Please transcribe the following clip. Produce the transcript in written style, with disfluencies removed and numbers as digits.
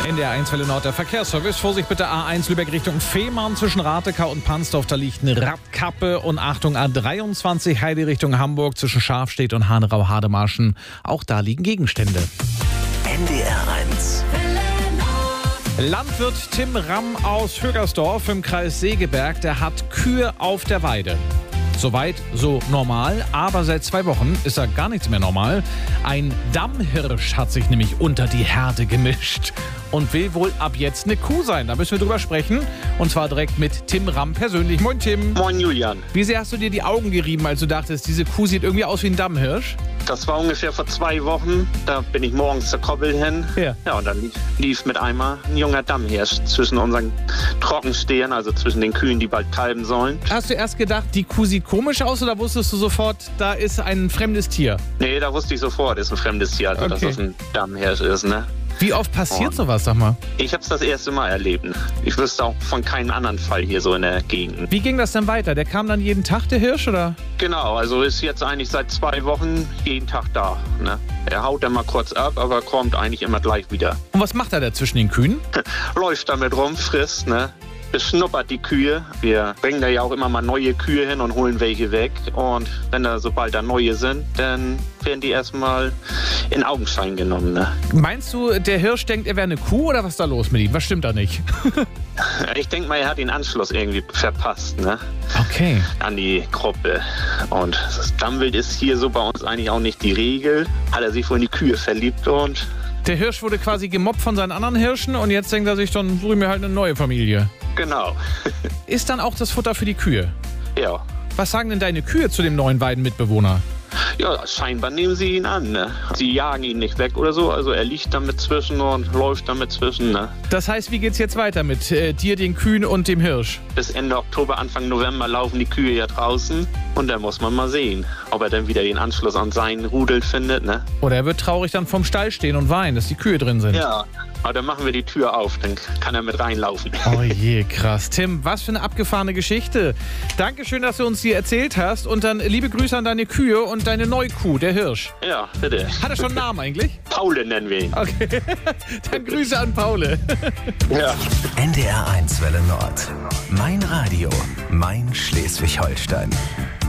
NDR 1 Welle Nord, der Verkehrsservice. Vorsicht bitte A1 Lübeck Richtung Fehmarn zwischen Ratekau und Pansdorf. Da liegt eine Radkappe. Und Achtung A23 Heide Richtung Hamburg zwischen Schafstedt und Hanerau-Hademarschen. Auch da liegen Gegenstände. NDR 1. Landwirt Tim Ramm aus Högersdorf im Kreis Segeberg, der hat Kühe auf der Weide. Soweit so normal, aber seit 2 Wochen ist da gar nichts mehr normal. Ein Dammhirsch hat sich nämlich unter die Herde gemischt und will wohl ab jetzt eine Kuh sein. Da müssen wir drüber sprechen und zwar direkt mit Tim Ramm persönlich. Moin Tim. Moin Julian. Wie sehr hast du dir die Augen gerieben, als du dachtest, diese Kuh sieht irgendwie aus wie ein Dammhirsch? Das war ungefähr vor 2 Wochen. Da bin ich morgens zur Koppel hin. Ja, und dann lief mit einmal ein junger Dammhirsch zwischen unseren Trockenstehern, also zwischen den Kühen, die bald kalben sollen. Hast du erst gedacht, die Kuh sieht komisch aus oder wusstest du sofort, da ist ein fremdes Tier? Nee, da wusste ich sofort, ist ein fremdes Tier, also dass das ein Dammhirsch ist, ne? Wie oft passiert sowas, sag mal? Ich habe es das erste Mal erlebt. Ich wüsste auch von keinem anderen Fall hier so in der Gegend. Wie ging das denn weiter? Der kam dann jeden Tag, der Hirsch, oder? Genau, also ist jetzt eigentlich seit 2 Wochen jeden Tag da, ne? Er haut dann mal kurz ab, aber kommt eigentlich immer gleich wieder. Und was macht er da zwischen den Kühen? Läuft damit rum, frisst, ne? Beschnuppert die Kühe. Wir bringen da ja auch immer mal neue Kühe hin und holen welche weg. Und wenn da sobald da neue sind, dann werden die erstmal in Augenschein genommen. Ne? Meinst du, der Hirsch denkt, er wäre eine Kuh oder was ist da los mit ihm? Was stimmt da nicht? Ich denke mal, er hat den Anschluss irgendwie verpasst, ne? Okay. An die Gruppe. Und das Dammwild ist hier so bei uns eigentlich auch nicht die Regel. Hat er sich wohl in die Kühe verliebt und... Der Hirsch wurde quasi gemobbt von seinen anderen Hirschen und jetzt denkt er sich, dann suche ich mir halt eine neue Familie. Genau. Ist dann auch das Futter für die Kühe? Ja. Was sagen denn deine Kühe zu dem neuen Weidenmitbewohner? Ja, scheinbar nehmen sie ihn an, ne? Sie jagen ihn nicht weg oder so, also er liegt damit zwischen und läuft damit zwischen, ne? Das heißt, wie geht's jetzt weiter mit dir, den Kühen und dem Hirsch? Bis Ende Oktober, Anfang November laufen die Kühe ja draußen und dann muss man mal sehen, ob er dann wieder den Anschluss an seinen Rudel findet, ne? Oder er wird traurig dann vorm Stall stehen und weinen, dass die Kühe drin sind. Ja, aber dann machen wir die Tür auf, dann kann er mit reinlaufen. Oh je, krass. Tim, was für eine abgefahrene Geschichte. Dankeschön, dass du uns die erzählt hast und dann liebe Grüße an deine Kühe und deine Neukuh, der Hirsch. Ja, bitte. Hat er schon einen Namen eigentlich? Paule nennen wir ihn. Okay, dann Grüße an Paule. Ja. NDR 1 Welle Nord. Mein Radio, mein Schleswig-Holstein.